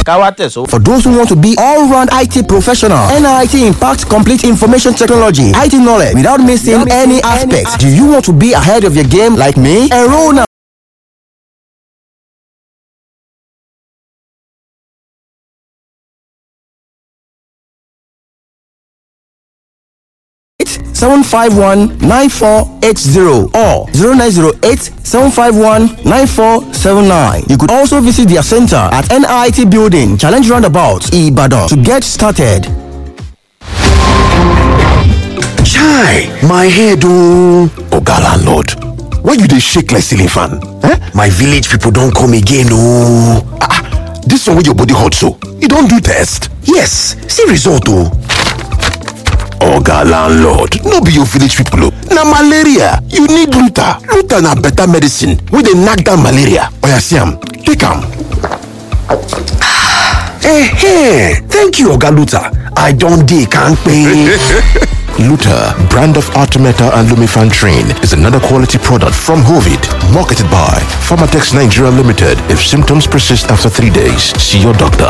káwá tẹ̀sọ́. For those who want to be all-round IT professional, NIT impacts complete information technology, IT knowledge without missing any aspect. Do you want to be ahead of your game like me? Enroll now. It's 751-9480 or 0908-751-9479. You could also visit their center at NIT Building, Challenge Roundabout, Ibadan to get started. Chai, my head oh. Oga landlord, why you dey shake like ceiling fan? My village people don come again oh. This one wey your body hot so, you don do test? Yes, see result oh. Oga landlord, no be your village people oh. Na malaria, you need Luta. Luta na better medicine wey dey knack down malaria. Oya see am, take am. Thank you Oga Luta. I don dey kampe. Luta, brand of Artemeta and Lumifantrin, is another quality product from Hovid, marketed by Pharmatex Nigeria Limited. If symptoms persist after 3 days, see your doctor.